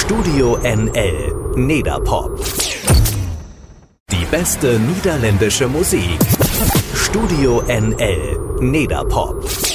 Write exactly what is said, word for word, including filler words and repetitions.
Studio N L Nederpop. Die beste niederländische Musik. Studio N L Nederpop.